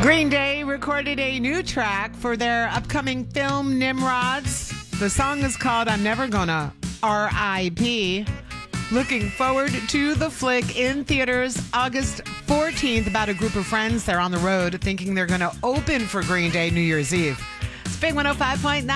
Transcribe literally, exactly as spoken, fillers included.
Green Day recorded a new track for their upcoming film Nimrods. The song is called I'm Never Gonna R I P Looking forward to the flick in theaters August fourteenth about a group of friends. They're on the road thinking they're going to open for Green Day New Year's Eve. It's Big one oh five point nine.